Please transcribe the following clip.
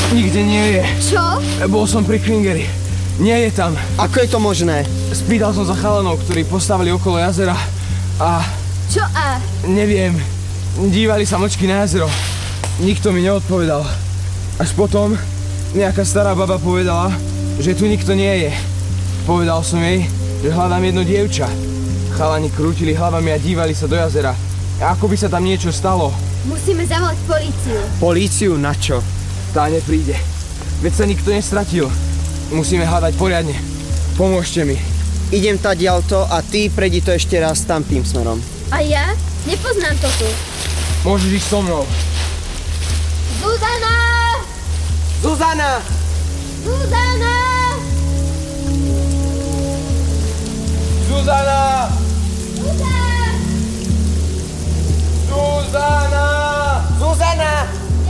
Nikde nie je. Čo? Bol som pri Kringeri. Nie je tam. Ako je to možné? Spýtal som sa chalanov, ktorí postavili okolo jazera a... Čo a? Neviem. Dívali sa mlčky na jazero. Nikto mi neodpovedal. Až potom nejaká stará baba povedala, že tu nikto nie je. Povedal som jej, že hľadám jedno dievča. Chalani krútili hlavami a dívali sa do jazera. Ako by sa tam niečo stalo. Musíme zavolať políciu. Políciu na čo? Tá nepríde. Veď sa nikto nestratil. Musíme hľadať poriadne. Pomôžte mi. Idem tadiaľto a ty prejdi to ešte raz tam tým smerom. A ja? Nepoznám to tu. Môžeš ísť so mnou. Zuzana! Zuzana! Zuzana! Zuzana!